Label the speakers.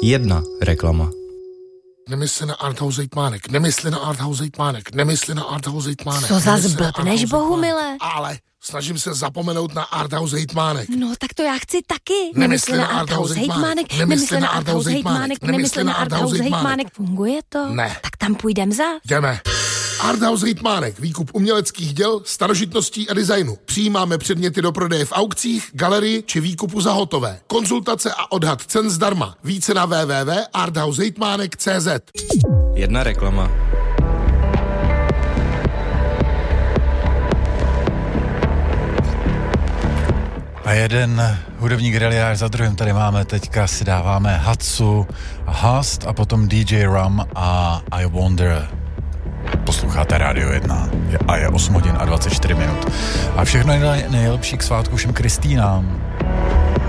Speaker 1: Jedna reklama.
Speaker 2: Nemysli na Arthouse hejtmánek, nemysli na Arthouse hejtmánek, nemysli na Arthouse hejtmánek.
Speaker 3: Co za zblbneš, Bohumile?
Speaker 2: Ale snažím se zapomenout na Arthouse hejtmánek.
Speaker 3: No, tak to já chci taky.
Speaker 2: Nemysli na Arthouse hejtmánek,
Speaker 3: nemysli na Arthouse hejtmánek, nemysli na Arthouse hejtmánek. Funguje to?
Speaker 2: Ne.
Speaker 3: Tak tam půjdem za.
Speaker 2: Jdeme. Arthouse hejtmánek, výkup uměleckých děl, starožitností a designu. Přijímáme předměty do prodeje v aukcích, galerii či výkupu za hotové. Konzultace a odhad cen zdarma. Více na www.arthousehejtmánek.cz.
Speaker 1: Jedna reklama.
Speaker 4: A jeden hudební griliář za druhým tady máme. Teďka si dáváme Hatsu a Hust a potom DJ Rum a I Wonder. Posloucháte Rádio 1 a je 8 hodin a 24 minut. A všechno nejlepší k svátku všem Kristýnám.